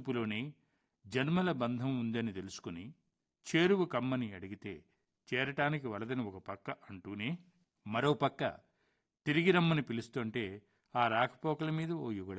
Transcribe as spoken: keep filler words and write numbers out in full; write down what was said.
చూపులోనే జన్మల బంధం ఉందని తెలుసుకుని చేరువు కమ్మని అడిగితే చేరటానికి వలదని ఒక పక్క అంటూనే మరో పక్క తిరిగి రమ్మని పిలుస్తుంటే ఆ రాకపోకల మీద ఓ యుగ